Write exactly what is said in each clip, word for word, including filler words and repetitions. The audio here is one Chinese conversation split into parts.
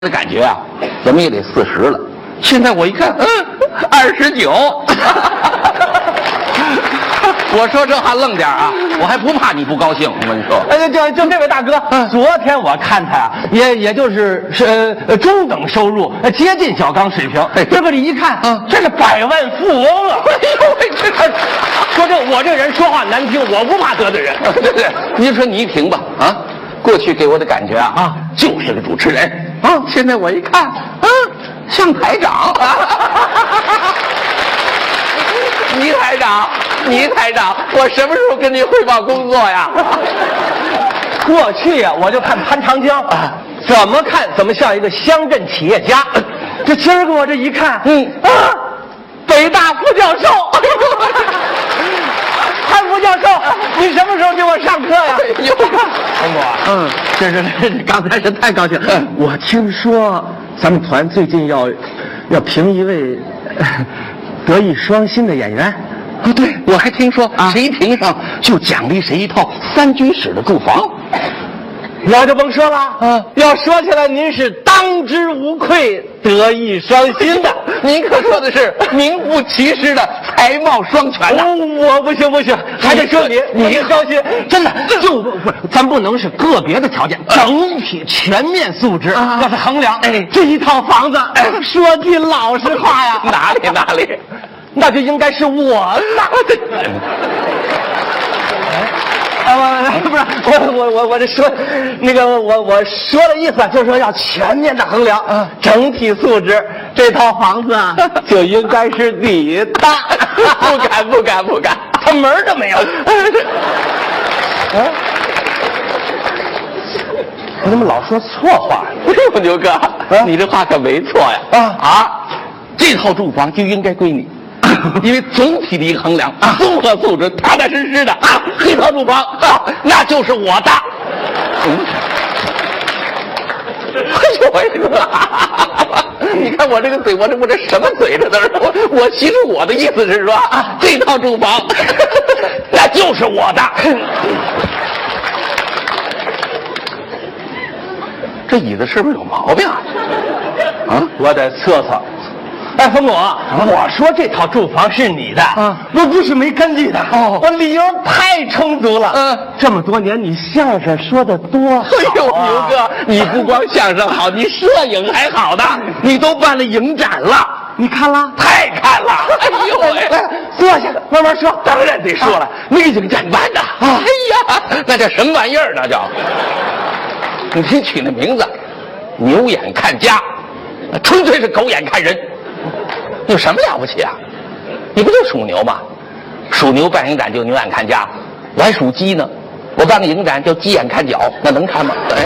的感觉啊，怎么也得四十了。现在我一看，嗯，二十九。我说这话愣点啊，我还不怕你不高兴。我跟你说， 哎，就就这位大哥，嗯、昨天我看他呀、啊，也也就是是呃中等收入，接近小刚水平。哎，这个你一看，嗯，这是百万富翁啊！哎呦喂，这他说这我这人说话难听，我不怕得罪人。 对对，你说你一评吧，啊，过去给我的感觉啊，啊，就是个主持人啊，现在我一看，啊，像台长。倪台长，倪台长，我什么时候跟您汇报工作呀？ 过去呀、啊，我就看潘长江啊，怎么看怎么像一个乡镇企业家。这今儿个我这一看，嗯啊，北大副教授，潘副教授，你什么时候给我上课呀？ 有洪总，嗯，这是刚才是太高兴了。嗯、我听说咱们团最近要要评一位。德艺双馨的演员， 啊，对，我还听说谁评上就奖励谁一套三居室的住房。 我就甭说了，嗯，要说起来，您是当之无愧德艺双馨的， 您可说的是名副其实的才貌双全的。 哦，我不行不行，还得说你，你双馨，真的就不不，咱不能是个别的条件，整体全面素质要是衡量。哎，这一套房子，说句老实话呀， 哪里哪里， 那就应该是我的。啊，不是我我我我这说那个我我说的意思就是说要全面的衡量，啊，整体素质，这套房子啊就应该是你的。 不敢不敢不敢， 他门儿都没有。啊，你怎么老说错话呀？ 哎呦，牛哥，啊，你这话可没错呀！啊啊，这套住房就应该归你。因为总体的一个衡量，啊，综合素质踏踏实实的啊，这套住房啊，那就是我的。嗯，哎呦喂，你看我这个嘴，我这我这什么嘴这都是我我其实我的意思是说啊，这套住房那就是我的。这椅子是不是有毛病啊？ 啊，我得测测。哎，冯总，啊，我说这套住房是你的，啊，我不是没根据的，哦，我理由太充足了。嗯，这么多年你相声说的多好，啊， 哎呦，牛哥，你不光相声好，你摄影还好呢，你都办了影展了， 你看了？ 太看了！哎呦喂， 来坐下，慢慢说。 当然得说了，啊，那个影展办的，啊，哎呀，那叫什么玩意儿？那叫，你取那名字，牛眼看家，纯粹是狗眼看人。有什么了不起啊？你不就属牛吗？属牛办影展就牛眼看家，我还属鸡呢，我办个影展叫鸡眼看脚，那能看吗？哎，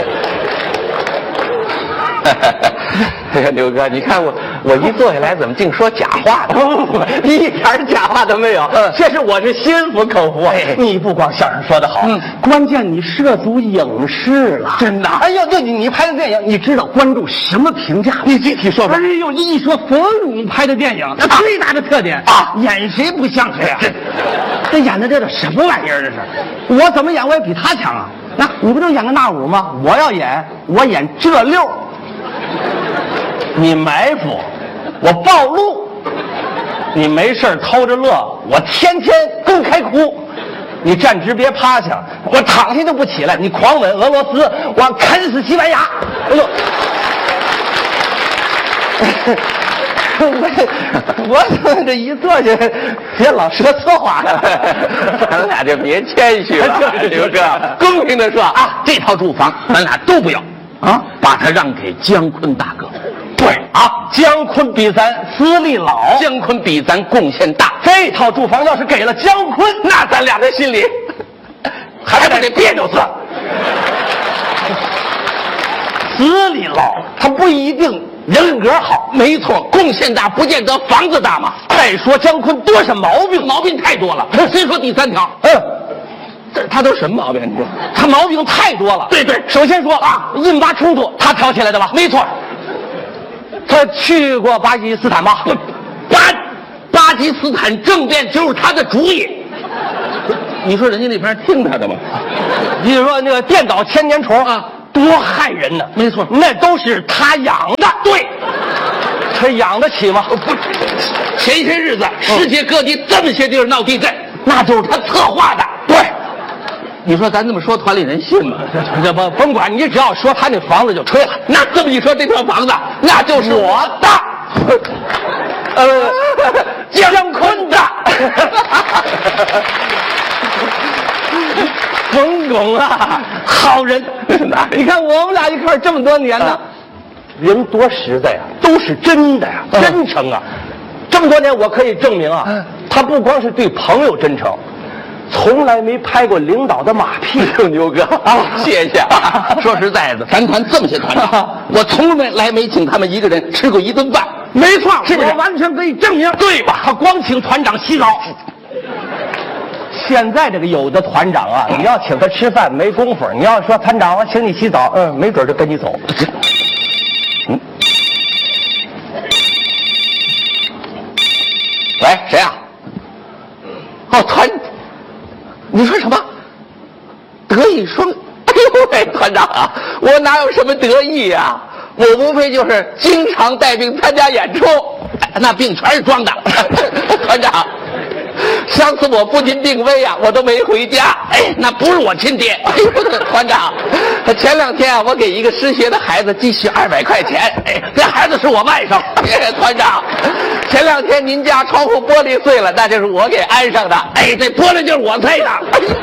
哎呀，刘哥，你看我我一坐下来怎么净说假话呢？ 一点假话都没有。嗯，这是我是心服口服。哎，你不光相声说得好，嗯，关键你涉足影视了， 真的。 哎呦，就你你拍的电影，你知道观众什么评价？ 你具体说说。 哎呦，一说冯巩拍的电影，他最大的特点啊，演谁不像谁啊？这这演的这都什么玩意儿？这是我怎么演我也比他强啊！那你不就演个那五吗？我要演，我演这六。你埋伏，我暴露；你没事偷着乐，我天天公开哭；你站直别趴下，我躺下就不起来；你狂吻俄罗斯，我啃死西班牙。哎呦，我我这一坐下，别老说错话了。 咱俩就别谦虚了，刘哥，公平的说啊，这套住房咱俩都不要啊，把它让给姜昆大哥。 对啊，姜昆比咱资历老， 姜昆比咱贡献大。 这套住房要是给了姜昆， 那咱俩的心里还得别扭死。 资历老，他不一定人格好。 没错，贡献大不见得房子大嘛。 再说姜昆多少毛病， 毛病太多了。先说第三条， 嗯。 这他都什么毛病？你说他毛病太多了。 对对， 首先说啊，印巴冲突他挑起来的吧？ 没错。 他去过巴基斯坦吗？ 巴巴基斯坦政变就是他的主意。你说人家那边听他的吗？ 你说那个电倒千年虫啊， 多害人呢！ 没错， 那都是他养的。 对， 他养得起吗？ 不，前些日子世界各地这么些地儿闹地震， 那就是他策划的。 对，你说咱这么说，团里人信吗？ 这不甭管，你只要说他那房子就吹了。 那这么一说，这套房子那就是我的， 呃， 姜昆的。 冯巩啊，好人！你看我们俩一块儿这么多年呢，人多实在呀，都是真的呀，真诚啊。这么多年，我可以证明啊，他不光是对朋友真诚，从来没拍过领导的马屁。牛哥啊，谢谢。说实在的，咱团这么些团长，我从来没请他们一个人吃过一顿饭。 没错， 是不是我完全可以证明， 对吧？ 他光请团长洗澡。现在这个有的团长啊，你要请他吃饭没工夫，你要说团长我请你洗澡，嗯，没准就跟你走。 嗯。喂，谁啊？哦，团，你说什么？德艺双，哎呦喂，团长啊，我哪有什么得意呀、啊？我无非就是经常带病参加演出，那病全是装的。团长。上次我父亲病危啊，我都没回家。哎，那不是我亲爹。哎呦，团长，前两天啊，我给一个失学的孩子寄去二百块钱。哎，这孩子是我外甥。哎，团长，前两天您家窗户玻璃碎了，那就是我给安上的。哎，这玻璃就是我碎的。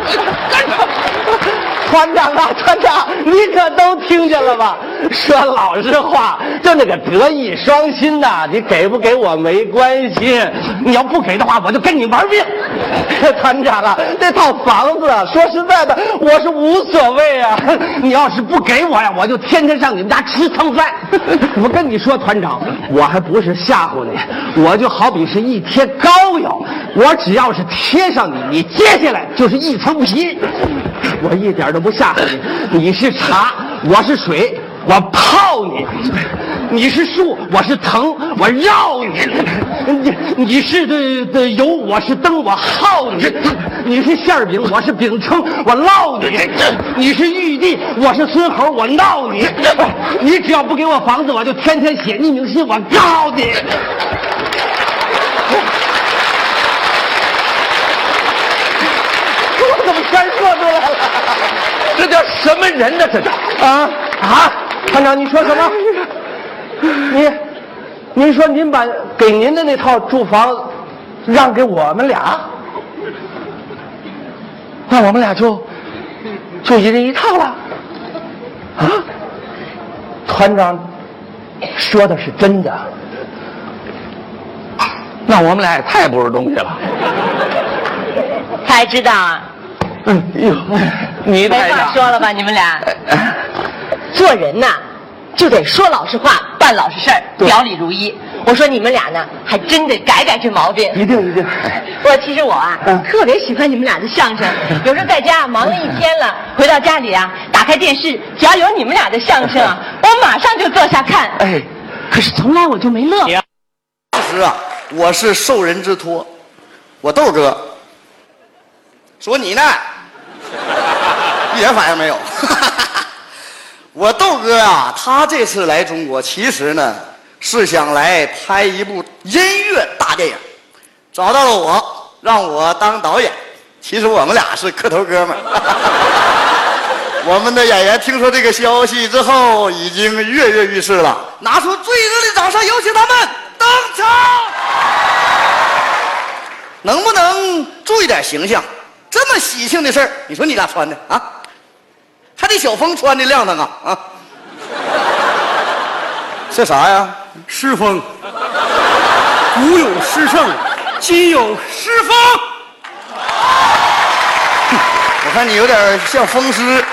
团长啊，团长，你可都听见了吧？说老实话，就那个德艺双馨呐，你给不给我没关系，你要不给的话，我就跟你玩命。团长啊，这套房子啊，说实在的，我是无所谓啊。你要是不给我呀，我就天天上你们家吃蹭饭。我跟你说，团长，我还不是吓唬你，我就好比是一贴膏药，我只要是贴上你，你接下来就是一层皮。我一点都不吓唬你，你是茶，我是水，我泡你；你是树，我是藤，我绕你；你你是的的油，我是灯，我耗你；你是馅饼，我是饼铛，我烙你；你是玉帝，我是孙猴，我闹你。你只要不给我房子，我就天天写匿名信，我告你。我怎么全说出来了？ 这叫什么人呢？这叫啊啊！团长，你说什么？你，您说您把给您的那套住房让给我们俩， 那我们俩就就一人一套了啊？团长说的是真的， 那我们俩也太不是东西了。 才知道啊。 嗯，哟，你没话说了吧？你们俩，做人呐，就得说老实话，办老实事儿，表里如一。我说你们俩呢，还真得改改这毛病。 一定一定。 我其实我啊， 嗯、 特别喜欢你们俩的相声。有时候在家忙了一天了，回到家里啊，打开电视，只要有你们俩的相声啊，我马上就坐下看。 哎， 可是从来我就没乐。 当时啊，我是受人之托，我豆哥说你呢。一点反应没有。我豆哥啊，他这次来中国，其实呢是想来拍一部音乐大电影，找到了我，让我当导演。其实我们俩是磕头哥们儿。我们的演员听说这个消息之后，已经跃跃欲试了，拿出最热烈的掌声，有请他们登场。能不能注意点形象？这么喜庆的事儿，你说你俩穿的啊？还得小峰穿的亮堂啊啊！这啥呀？ 诗风，古有诗圣，今有诗风。 我看你有点像风师。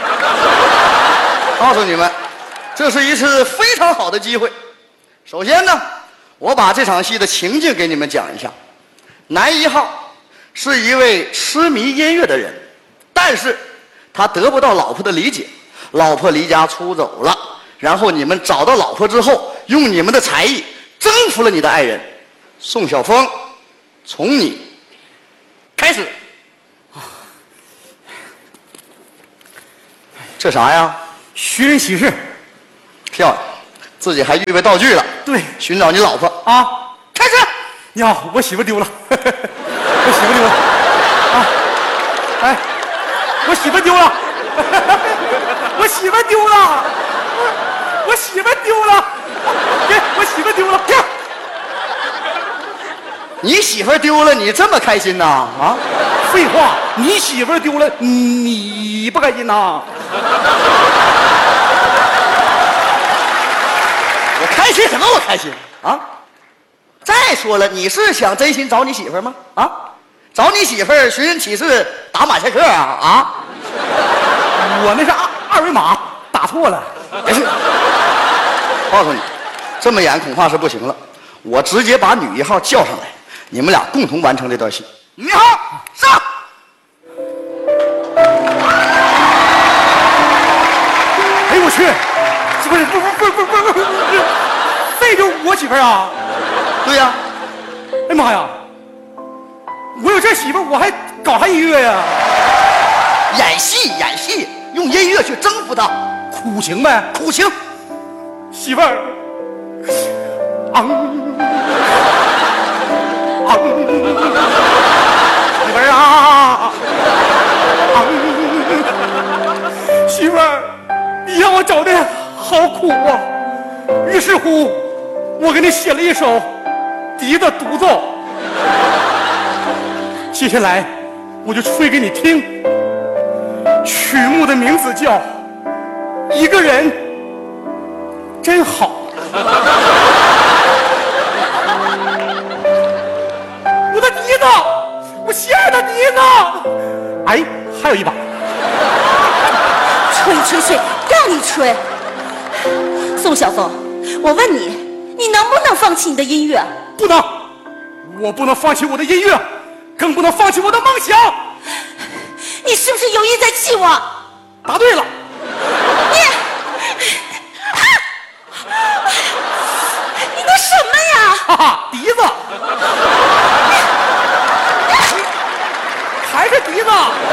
告诉你们，这是一次非常好的机会。首先呢，我把这场戏的情境给你们讲一下。男一号是一位痴迷音乐的人，但是他得不到老婆的理解，老婆离家出走了，然后你们找到老婆之后，用你们的才艺征服了你的爱人。宋晓峰，从你开始。这啥呀？ 寻人启事。 漂亮，自己还预备道具了。 对， 寻找你老婆啊，开始。你好，我媳妇丢了，我媳妇丢了。啊，哎，我媳妇丢了，我媳妇丢了，我媳妇丢了，给我媳妇丢了。 你媳妇丢了，你这么开心呐？啊？ 废话，你媳妇丢了，你不开心呐？ 我开心什么？我开心啊！再说了，你是想真心找你媳妇吗？啊，找你媳妇儿寻人启事打马赛克啊？啊！ 我那是二二维码打错了。 没事，告诉你，这么演恐怕是不行了。我直接把女一号叫上来，你们俩共同完成这段戏。女一号上。 哎呦我去！不是不是不是不是不是不是，这就是我媳妇儿啊！ 对呀、啊。 哎妈呀！我有这媳妇儿，我还搞啥音乐呀？ 演戏演戏，用音乐去征服她。 苦情呗， 苦情。 媳妇儿，昂昂，媳妇儿啊，昂，媳妇儿，你让我找的好苦啊！于是乎，我给你写了一首笛子独奏，接下来我就吹给你听。曲目的名字叫《一个人真好》。我的笛子，我心爱的笛子，哎，还有一把。 吹吹吹，让你吹。宋晓峰，我问你，你能不能放弃你的音乐？ 不能，我不能放弃我的音乐，更不能放弃我的梦想。 你是不是有意在气我？ 答对了。 你，啊，你那什么呀？ 哈哈，笛子，还是笛子。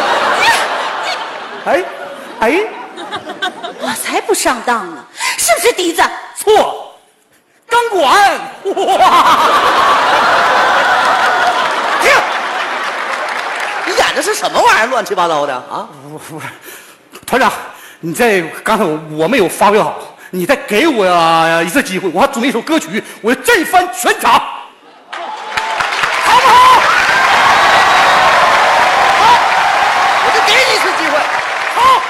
哎，哎， 我才不上当呢，是不是笛子？ 错，钢管。哇！ 停！你演的是什么玩意儿？乱七八糟的啊！ 不不是，团长，你在刚才我我没有发挥好，你再给我一次机会，我还准备一首歌曲，我要振翻全场。